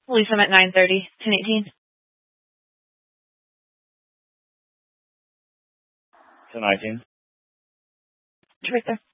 Lisa, I'm at 9:30, 10:18. 10:19. It's right there.